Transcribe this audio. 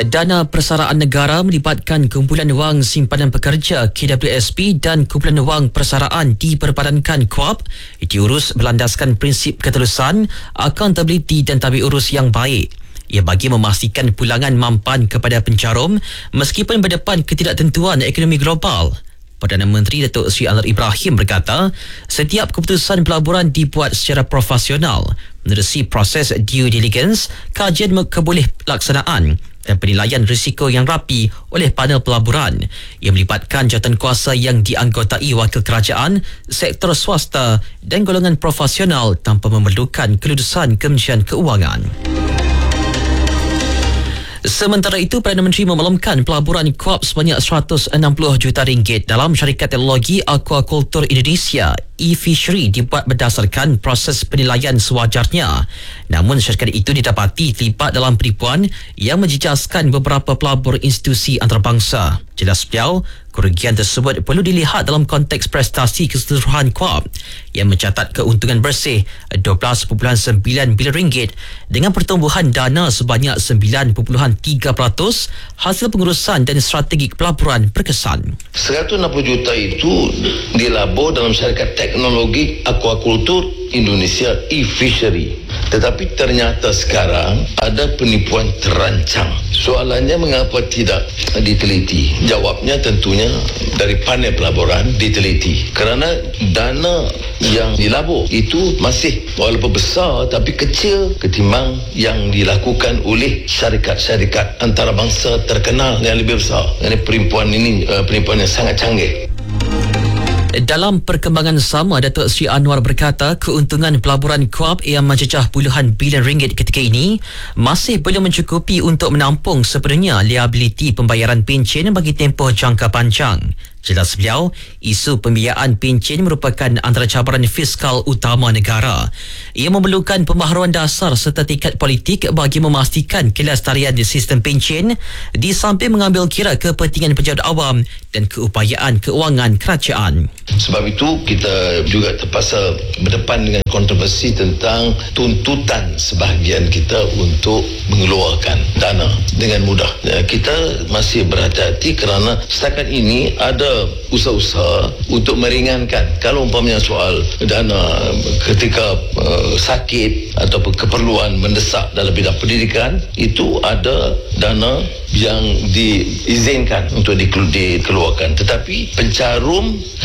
Dana Persaraan Negara melibatkan Kumpulan Wang Simpanan Pekerja KWSP dan Kumpulan Wang Persaraan diperpadankan KWAP diurus berlandaskan prinsip ketelusan, accountability dan tabik urus yang baik. Ia bagi memastikan pulangan mampan kepada pencarum meskipun berdepan ketidaktentuan ekonomi global. Perdana Menteri Datuk Seri Anwar Ibrahim berkata, setiap keputusan pelaburan dibuat secara profesional menerusi proses due diligence, kajian keboleh-laksanaan dan penilaian risiko yang rapi oleh panel pelaburan. Ia melibatkan jawatankuasa yang dianggotai wakil kerajaan, sektor swasta dan golongan profesional tanpa memerlukan kelulusan Kementerian Keuangan. Sementara itu, Perdana Menteri memaklumkan pelaburan KWAP sebanyak RM160 juta dalam syarikat teknologi Aquaculture Indonesia e-Fishery dibuat berdasarkan proses penilaian sewajarnya. Namun syarikat itu didapati terlibat dalam penipuan yang menjejaskan beberapa pelabur institusi antarabangsa. Jelas beliau, kerugian tersebut perlu dilihat dalam konteks prestasi keseluruhan KWAP yang mencatat keuntungan bersih RM12.9 bilion dengan pertumbuhan dana sebanyak 9.3%, hasil pengurusan dan strategi pelaburan berkesan. 160 juta itu dilabur dalam syarikat teknologi Aquaculture Indonesia e-Fishery. Tetapi ternyata sekarang ada penipuan terancang. Soalannya mengapa tidak diteliti? Jawabnya tentunya dari panel pelaburan diteliti. Kerana dana yang dilabur itu masih walaupun besar tapi kecil ketimbang yang dilakukan oleh syarikat-syarikat antarabangsa terkenal yang lebih besar. Ini penipuan yang sangat canggih. Dalam perkembangan sama, Datuk Seri Anwar berkata keuntungan pelaburan KWAP yang mencecah puluhan bilion ringgit ketika ini masih belum mencukupi untuk menampung sepenuhnya liabiliti pembayaran pencen bagi tempoh jangka panjang. Jelas beliau, isu pembiayaan pencen merupakan antara cabaran fiskal utama negara. Ia memerlukan pemaharuan dasar serta tekad politik bagi memastikan kelestarian sistem pencen di samping mengambil kira kepentingan pejabat awam dan keupayaan keuangan kerajaan. Sebab itu kita juga terpaksa berdepan dengan kontroversi tentang tuntutan sebahagian kita untuk mengeluarkan dana dengan mudah. Kita masih berhati-hati kerana setakat ini ada usaha-usaha untuk meringankan. Kalau umpamanya soal dana ketika sakit ataupun keperluan mendesak dalam bidang pendidikan, itu ada dana yang diizinkan untuk dikeluarkan. Tetapi pencarum